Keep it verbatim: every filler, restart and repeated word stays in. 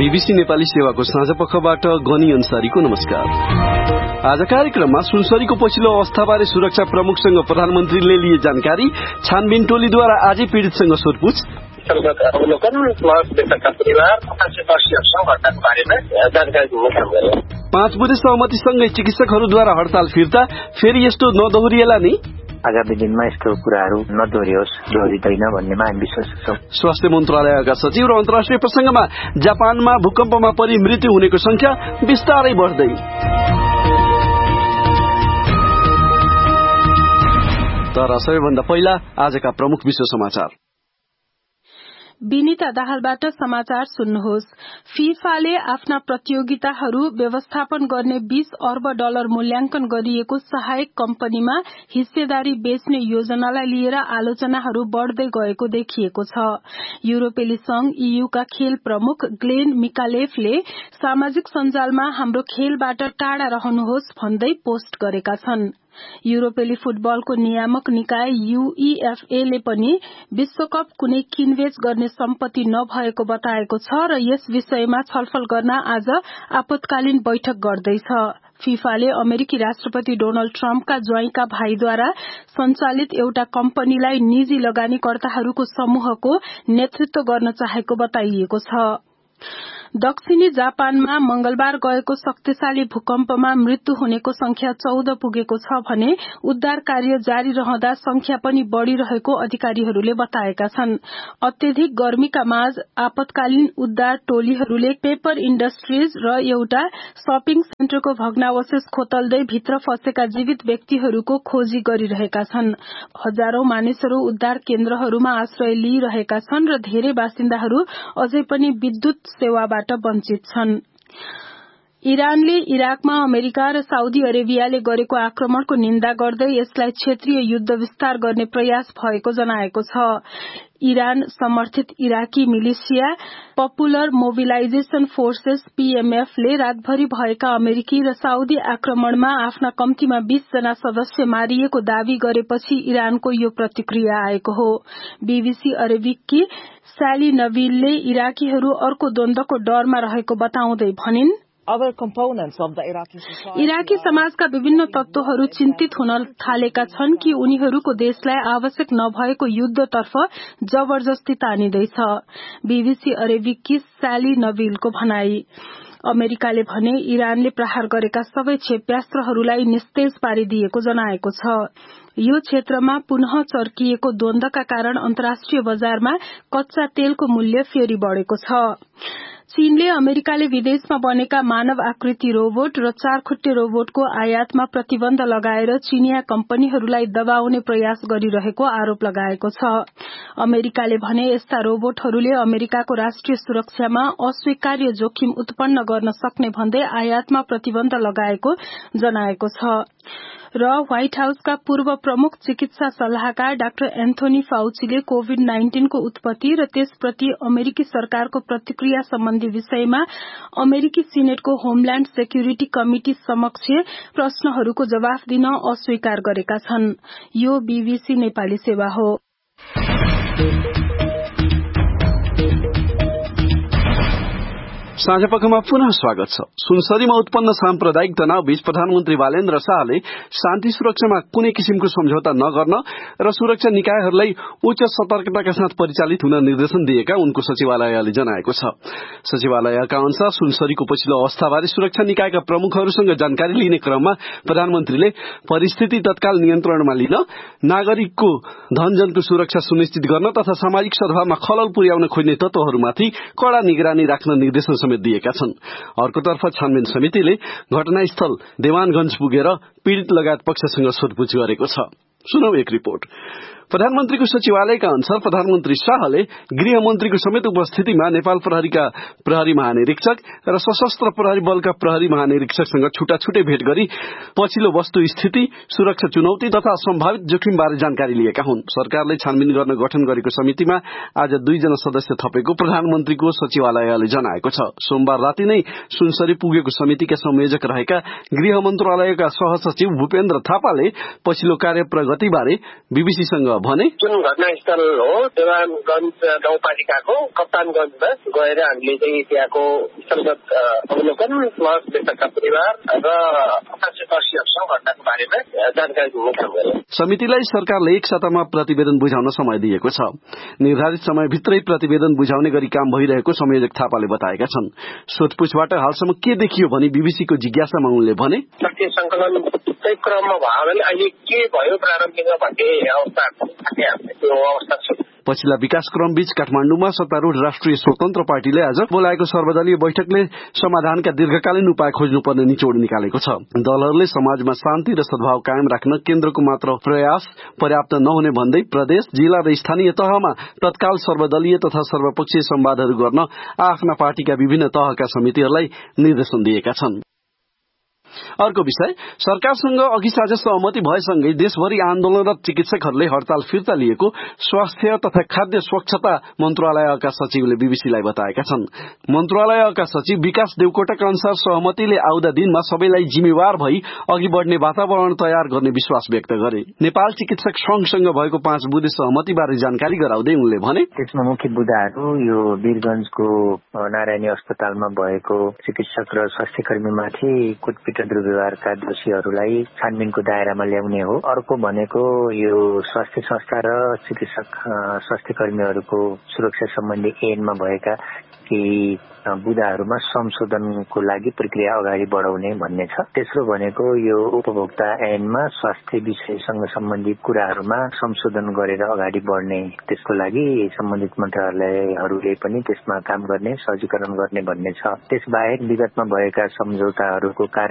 BBC Nepali सेवाको साँझ पखबाट गनी अन्सारीको नमस्कार। आज कार्यक्रममा सुनसरीको पछिल्लो अवस्थाबारे सुरक्षा प्रमुखसँग प्रधानमन्त्रीले लिए जानकारी, छानबिन टोलीद्वारा आजै पीडितसँग सोधपुछ, अवलोकन प्लस मृतकका परिवार घटनाको बारेमा जानकारी दिने काम गर्यो। पाँच बुधे सहमतिसँगै चिकित्सकहरूद्वारा हडताल फिर्ता, फेरि यस्तो नदोहोरिएला नि? आगामी दिनमा यस्तो कुराहरू नदोहोरियोस्, दोहोरिँदैन भन्नेमा हामी विश्वास छौँ। स्वास्थ्य मन्त्रालयका सचिव र अन्तर्राष्ट्रिय प्रसंगमा जापानमा भूकम्पमा परि मृत्यु हुनेको संख्या बिस्तारै बढ्दै। तर सबैभन्दा पहिला आजका प्रमुख विश्व समाचार। विनिता दाहालबाट समाचार सुन्नुहोस्। फिफाले आफ्ना प्रतियोगिताहरू व्यवस्थापन गर्ने बीस अर्ब डलर मूल्याङ्कन गरिएको सहायक कम्पनीमा हिस्सेदारी बेच्ने योजनालाई लिएर आलोचनाहरू बढ़दै गएको देखिएको छ। युरोपेली संघ ईयूका खेल प्रमुख ग्लेन मिकालेफले सामाजिक सञ्जालमा हाम्रो खेलबाट टाढा रहनुहोस् भन्दै पोस्ट गरेका छन्। युरोपेली फुटबलको नियामक निकाय यूईएफए ले पनि विश्वकप कुनै किनबेच गर्ने सम्पत्ति नभएको बताएको छ र यस विषयमा छलफल गर्न आज आपतकालीन बैठक गर्दैछ। फिफाले अमेरिकी राष्ट्रपति डोनाल्ड ट्रम्पका ज्वाइँका भाइद्वारा सञ्चालित एउटा कम्पनीलाई निजी लगानीकर्ताहरूको समूहको नेतृत्व गर्न चाहेको बताइएको छ। दक्षिणी जापानमा मंगलबार गएको शक्तिशाली भूकम्पमा मृत्यु हुनेको संख्या चौध पुगेको छ भने उद्धार कार्य जारी रहँदा संख्या पनि बढ़िरहेको अधिकारीहरूले बताएका छन्। अत्यधिक गर्मीका माझ आपतकालीन उद्धार टोलीहरूले पेपर इण्डस्ट्रीज र एउटा शपिङ सेन्टरको भग्नावशेष खोतल्दै भित्र फँसेका जीवित व्यक्तिहरूको खोजी गरिरहेका छन्। हजारौं मानिसहरू उद्धार केन्द्रहरूमा आश्रय लिइरहेका छन् र धेरै बासिन्दाहरू अझै पनि विद्युत सेवाबाट वञ्चित छन्। इरानले इराकमा अमेरिका र साउदी अरेबियाले गरेको आक्रमणको निन्दा गर्दै यसलाई क्षेत्रीय युद्ध विस्तार गर्ने प्रयास भएको जनाएको छ। इरान समर्थित Iraqi militia popular mobilisation forces PMF ले रातभरि भएका अमेरिकी र साउदी आक्रमणमा आफ्ना कम्तीमा बीस जना सदस्य मारिएको दावी गरेपछि इरानको यो प्रतिक्रिया आएको हो। बीबीसी अरेबिककी स्याली नबीलले इराकीहरू अर्को द्वन्द्वको डरमा रहेको बताउँदै भनिन्, इराकी समाजका विभिन्न तत्वहरू चिन्तित हुन थालेका छन् कि उनीहरूको देशलाई आवश्यक नभएको युद्धतर्फ जबरजस्ती तानिँदैछ। बीबीसी अरेबिककी स्याली नबीलको भनाई। अमेरिकाले भने इरानले प्रहार गरेका सबै क्षेप्यास्त्रहरूलाई निस्तेज पारिदिएको जनाएको छ। यो क्षेत्रमा पुनः चर्किएको द्वन्द्वका कारण अन्तर्राष्ट्रिय बजारमा कच्चा तेलको मूल्य फेरि बढ़ेको छ। चीनले अमेरिकाले विदेशमा बनेका मानव आकृति रोबोट र चार खुट्टे रोबोटको आयातमा प्रतिबन्ध लगाएर चीनिया कम्पनीहरूलाई दबाउने प्रयास गरिरहेको आरोप लगाएको छ। अमेरिकाले भने यस्ता रोबोटहरूले अमेरिकाको राष्ट्रिय सुरक्षामा अस्वीकार्य जोखिम उत्पन्न गर्न सक्ने भन्दै आयातमा प्रतिबन्ध लगाएको जनाएको छ। र व्हाइट हाउसका पूर्व प्रमुख चिकित्सा सल्लाहकार डाक्टर एन्थोनी फाउचीले कोविड नाइन्टीन को उत्पत्ति र त्यसप्रति अमेरिकी सरकारको प्रतिक्रिया सम्बन्धी विषयमा अमेरिकी सिनेटको होमल्याण्ड सेक्युरिटी कमिटी समक्ष प्रश्नहरूको जवाफ दिन अस्वीकार गरेका छन्। यो बीबीसी नेपाली सेवा हो। साँझपखमा पुनः स्वागत छ। सुनसरीमा उत्पन्न साम्प्रदायिक तनाव बीच प्रधानमन्त्री बालेन्द्र शाहले शान्ति सुरक्षामा कुनै किसिमको सम्झौता नगर्न र सुरक्षा निकायहरूलाई उच्च सतर्कताका साथ परिचालित हुन निर्देशन दिएका उनको सचिवालयले जनाएको छ। सचिवालयका अनुसार सुनसरीको पछिल्लो अवस्थाबारे सुरक्षा निकायका प्रमुखहरूसँग जानकारी लिने क्रममा प्रधानमन्त्रीले परिस्थिति तत्काल नियन्त्रणमा लिन, नागरिकको धनजनको सुरक्षा सुनिश्चित गर्न तथा सामाजिक सद्भावमा खलल पुर्याउन खोज्ने तत्वहरूमाथि कड़ा निगरानी राख्न निर्देशन समेत दिएका छन्। अर्कोतर्फ छानबिन समितिले घटनास्थल देवानगंज पुगेर पीड़ित लगायत पक्षसँग सोधपुछ गरेको छ। सुनौ एक रिपोर्ट। प्रधानमन्त्रीको सचिवालयका अनुसार प्रधानमन्त्री शाहले गृहमन्त्रीको समेत उपस्थितिमा नेपाल प्रहरीका प्रहरी महानिरीक्षक र सशस्त्र प्रहरी बलका प्रहरी महानिरीक्षकसँग छुट्टा छुट्टै भेट गरी पछिल्लो वस्तुस्थिति, सुरक्षा चुनौती तथा सम्भावित जोखिमबारे जानकारी लिएका हुन्। सरकारले छानबिन गर्न गठन गरेको समितिमा आज दुईजना सदस्य थपेको प्रधानमन्त्रीको सचिवालयले जनाएको छ। सोमबार राति नै सुनसरी पुगेको समितिका संयोजक रहेका गृह मन्त्रालयका सहसचिव भूपेन्द्र थापाले पछिल्लो कार्य प्रगतिबारे बीबीसीसँग भने जुन घटनास्थल हो देवानगञ्ज गाउँपालिकाको कप्तानगञ्जमा गएर हामीले चाहिँ त्यहाँको स्थलगत अवलोकन प्लस मृतकका परिवार र प्रत्यक्षदर्शीहरूसँग घटनाको बारेमा जानकारी दिने काम गर्यो। समितिलाई सरकारले एक सातामा प्रतिवेदन बुझाउन समय दिएको छ। निर्धारित समयभित्रै प्रतिवेदन बुझाउने गरी काम भइरहेको संयोजक थापाले बताएका छन्। सोधपुछबाट हालसम्म के देखियो भनी बीबीसीको जिज्ञासामा उनले भने तथ्य संकलन क्रममा भयो भने अहिले के भयो प्रारम्भिक भन्ने अवस्था त्यो अवस्था छ। पछिल्ला विकास क्रम बीच काठमाडौँमा सत्तारूढ़ राष्ट्रिय स्वतन्त्र पार्टीले आज बोलाएको सर्वदलीय बैठकले समाधानका दीर्घकालीन उपाय खोज्नुपर्ने निचोड निकालेको छ। दलहरूले समाजमा शान्ति र सद्भाव कायम राख्न केन्द्रको मात्र प्रयास पर्याप्त नहुने भन्दै प्रदेश, जिल्ला र स्थानीय तहमा तत्काल सर्वदलीय तथा सर्वपक्षीय संवादहरू गर्न आफ्ना पार्टीका विभिन्न तहका समितिहरूलाई निर्देशन दिएका छन्। अर्को विषय, सरकारसँग अघि साझ सहमति भएसँगै देशभरि आन्दोलनरत चिकित्सकहरूले हड़ताल फिर्ता लिएको स्वास्थ्य तथा खाद्य स्वच्छता मन्त्रालयका सचिवले बीबीसीलाई बताएका छन्। मन्त्रालयका सचिव विकास देवकोटाका अनुसार सहमतिले आउँदा दिनमा सबैलाई जिम्मेवार भई अघि बढ़ने वातावरण तयार गर्ने विश्वास व्यक्त गरे। नेपाल चिकित्सक संघसँग भएको पाँच बुँदे सहमतिबारे जानकारी गराउँदै उनले भने त्यसमा मुख्य बुँदाहरू यो वीरगंजको नारायणी अस्पतालमा भएको चिकित्सक र स्वास्थ्य कर्मीमाथि कुटपिट दुर्व्यवहारका दोषीहरूलाई छानबिनको दायरामा ल्याउने हो। अर्को भनेको यो स्वास्थ्य संस्था र चिकित्सक स्वास्थ्य कर्मीहरूको सुरक्षा सम्बन्धी ऐनमा भएका केही बुँदाहरूमा संशोधनको लागि प्रक्रिया अगाडि बढाउने भन्ने छ। तेस्रो भनेको यो उपभोक्ता ऐनमा स्वास्थ्य विषयसँग सम्बन्धित कुराहरूमा संशोधन गरेर अगाडि बढ्ने, त्यसको लागि सम्बन्धित मन्त्रालयहरूले पनि त्यसमा काम गर्ने, सहजीकरण गर्ने भन्ने छ। त्यसबाहेक विगतमा भएका सम्झौताहरूको